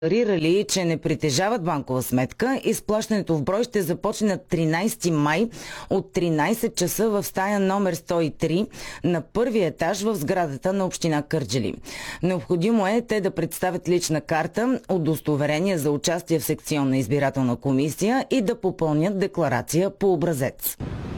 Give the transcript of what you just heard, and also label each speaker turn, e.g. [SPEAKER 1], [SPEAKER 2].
[SPEAKER 1] Декларирали, че не притежават банкова сметка, изплащането в брой ще започне на 13 май от 13 часа в стая номер 103 на първия етаж в сградата на община Кърджали. Необходимо е те да представят лична карта, удостоверение за участие в секционна избирателна комисия и да попълнят декларация по образец.